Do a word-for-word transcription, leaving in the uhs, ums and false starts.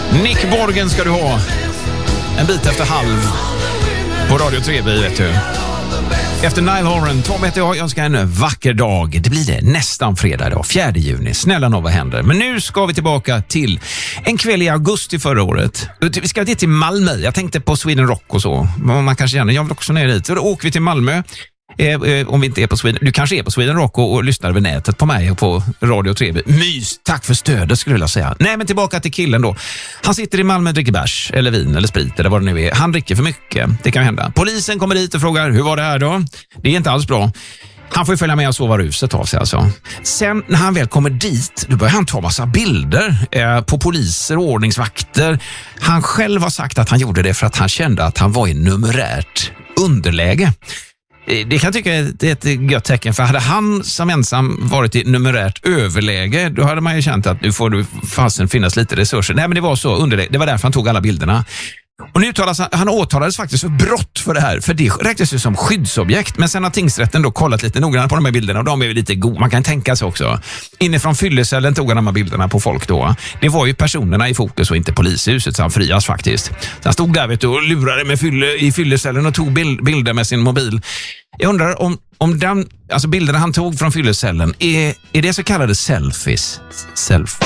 Nick Borgen ska du ha. En bit efter halv på Radio tre B, vet du. Efter Nile Horan, Tom heter jag, jag önskar en vacker dag. Det blir det nästan fredag då, fjärde juni. Snälla nå, vad händer? Men nu ska vi tillbaka till en kväll i augusti förra året. Vi ska dit till Malmö. Jag tänkte på Sweden Rock och så. Man kanske känner, jag vill också ner dit. Så då åker vi till Malmö. Eh, eh, om vi inte är på Sweden, du kanske är på Sweden Rock och, och lyssnar över nätet på mig och på Radio tre B. Mys, tack för stödet skulle jag vilja säga. Nej, men tillbaka till killen då. Han sitter i Malmö och dricker bärs eller vin eller sprit eller vad det nu är. Han dricker för mycket, det kan hända. Polisen kommer dit och frågar, hur var det här då? Det är inte alls bra. Han får ju följa med och sova ruset av sig alltså. Sen när han väl kommer dit, då börjar han ta massa bilder eh, på poliser och ordningsvakter. Han själv har sagt att han gjorde det för att han kände att han var i numerärt underläge. Det kan jag tycka är ett gött tecken, för hade han som ensam varit i numerärt överläge, då hade man ju känt att nu får du fasen finnas lite resurser. Nej, men det var så underläge. Det var därför han tog alla bilderna. Och nu talas han, han åtalades faktiskt för brott för det här, för det räknas ju som skyddsobjekt. Men sen har tingsrätten då kollat lite noggrant på de här bilderna och de är lite goda, man kan tänka sig också. Inifrån fyllecellen tog han de här bilderna på folk då. Det var ju personerna i fokus och inte polishuset, så han frias faktiskt. Så han stod där, vet du, och lurade med fylle, i fyllecellen och tog bild, bilder med sin mobil. Jag undrar om, om den, alltså bilderna han tog från fyllecellen, är, är det så kallade selfies? Self.